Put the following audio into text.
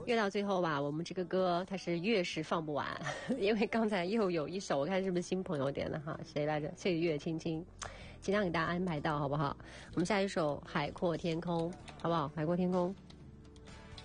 越到最后吧，我们这个歌它是越是放不完，因为刚才又有一首，我看是不是新朋友点的哈？谁来着？岁月轻轻，尽量给大家安排到好不好？我们下一首《海阔天空》，好不好？海阔天空。